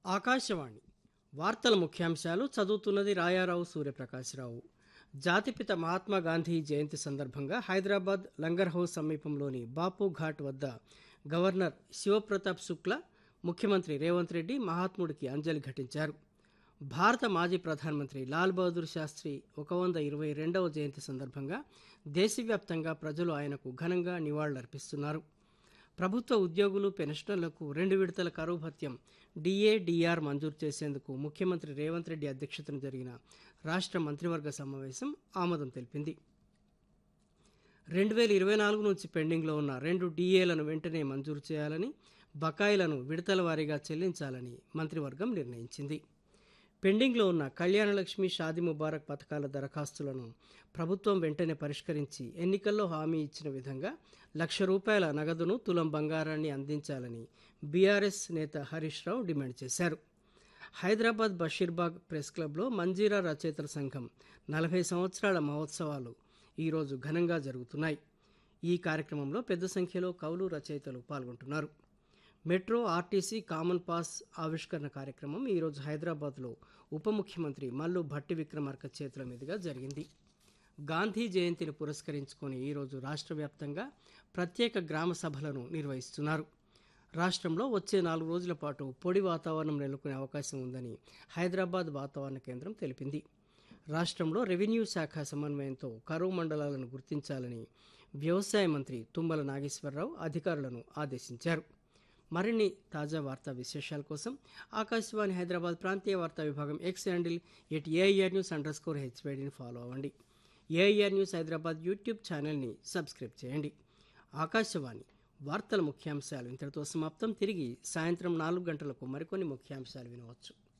ఆకాశవాణి వార్తల ముఖ్యాంశాలు చదువుతున్నది రాయారావు సూర్యప్రకాశ్రావు. జాతిపిత మహాత్మా గాంధీ జయంతి సందర్భంగా హైదరాబాద్ లంగర్ హౌస్ సమీపంలోని బాపు ఘాట్ వద్ద గవర్నర్ శివప్రతాప్ శుక్లా, ముఖ్యమంత్రి రేవంత్ రెడ్డి మహాత్ముడికి అంజలి ఘటించారు. భారత మాజీ ప్రధానమంత్రి లాల్ బహదూర్ శాస్త్రి 122వ జయంతి సందర్భంగా దేశవ్యాప్తంగా ప్రజలు ఆయనకు ఘనంగా నివాళులర్పిస్తున్నారు. ప్రభుత్వ ఉద్యోగులు, పెన్షనర్లకు 2 విడతల కరువు భత్యం డిఏ/డిఆర్ మంజూరు చేసేందుకు ముఖ్యమంత్రి రేవంత్ రెడ్డి అధ్యక్షతన జరిగిన రాష్ట్ర మంత్రివర్గ సమావేశం ఆమోదం తెలిపింది. 2024 నుంచి పెండింగ్లో ఉన్న 2 డిఏలను వెంటనే మంజూరు చేయాలని, బకాయిలను విడతల వారీగా చెల్లించాలని మంత్రివర్గం నిర్ణయించింది. పెండింగ్లో ఉన్న కళ్యాణలక్ష్మి, షాదీ ముబారక్ పథకాల దరఖాస్తులను ప్రభుత్వం వెంటనే పరిష్కరించి ఎన్నికల్లో హామీ ఇచ్చిన విధంగా ₹1,00,000 నగదును, తులం బంగారాన్ని అందించాలని బీఆర్ఎస్ నేత హరీష్ రావు డిమాండ్ చేశారు. హైదరాబాద్ బషీర్బాగ్ ప్రెస్ క్లబ్లో మంజీరా రచయితల సంఘం 40 సంవత్సరాల మహోత్సవాలు ఈరోజు ఘనంగా జరుగుతున్నాయి. ఈ కార్యక్రమంలో పెద్ద సంఖ్యలో కవులు, రచయితలు పాల్గొంటున్నారు. మెట్రో, ఆర్టీసీ కామన్ పాస్ ఆవిష్కరణ కార్యక్రమం ఈరోజు హైదరాబాద్లో ఉప ముఖ్యమంత్రి మల్లు భట్టి విక్రమార్క చేతుల మీదుగా జరిగింది. గాంధీ జయంతిని పురస్కరించుకొని ఈరోజు రాష్ట్ర వ్యాప్తంగా ప్రత్యేక గ్రామ సభలను నిర్వహిస్తున్నారు. రాష్ట్రంలో వచ్చే 4 రోజుల పాటు పొడి వాతావరణం నెలకొనే అవకాశం ఉందని హైదరాబాద్ వాతావరణ కేంద్రం తెలిపింది. రాష్ట్రంలో రెవెన్యూ శాఖ సమన్వయంతో కరువు మండలాలను గుర్తించాలని వ్యవసాయ మంత్రి తుమ్మల నాగేశ్వరరావు అధికారులను ఆదేశించారు. మరిన్ని తాజా వార్తా విశేషాల కోసం ఆకాశవాణి హైదరాబాద్ ప్రాంతీయ వార్తా విభాగం ఎక్స్ హ్యాండిల్ @AIRnews_HYDని ఫాలో అవ్వండి. AIR న్యూస్ హైదరాబాద్ యూట్యూబ్ ఛానల్ని సబ్స్క్రైబ్ చేయండి. ఆకాశవాణి వార్తల ముఖ్యాంశాలు ఇంతటితో సమాప్తం. తిరిగి సాయంత్రం 4 గంటలకు మరికొన్ని ముఖ్యాంశాలు వినవచ్చు.